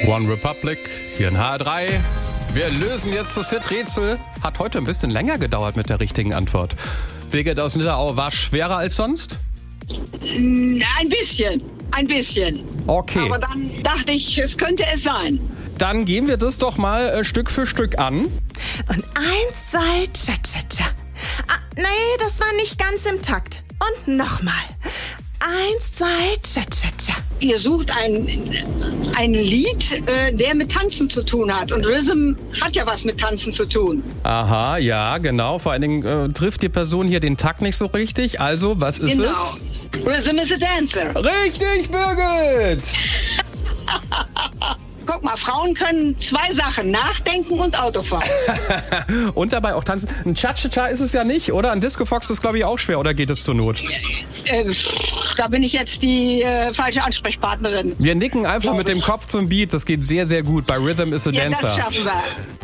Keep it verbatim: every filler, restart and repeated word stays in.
One Republic, hier in H R drei. Wir lösen jetzt das Hit-Rätsel. Hat heute ein bisschen länger gedauert mit der richtigen Antwort. Birgit aus Nidderau, war schwerer als sonst? Ein bisschen, ein bisschen. Okay. Aber dann dachte ich, es könnte es sein. Dann gehen wir das doch mal äh, Stück für Stück an. Und eins, zwei, tcha, tcha, tcha. Ah, nee, das war nicht ganz im Takt. Und nochmal. Eins, zwei, tcha, tcha, tcha. Ihr sucht ein, ein Lied, äh, der mit Tanzen zu tun hat. Und Rhythm hat ja was mit Tanzen zu tun. Aha, ja, genau. Vor allen Dingen äh, trifft die Person hier den Takt nicht so richtig. Also, was ist Genau. es? Rhythm is a dancer. Richtig, Birgit! Guck mal, Frauen können zwei Sachen, nachdenken und Autofahren. Und dabei auch tanzen. Ein Cha-Cha-Cha ist es ja nicht, oder? Ein Disco-Fox ist, glaube ich, auch schwer. Oder geht es zur Not? äh, da bin ich jetzt die äh, falsche Ansprechpartnerin. Wir nicken einfach Glaub mit dem ich. Kopf zum Beat. Das geht sehr, sehr gut. Bei Rhythm is a Ja, Dancer. das schaffen wir.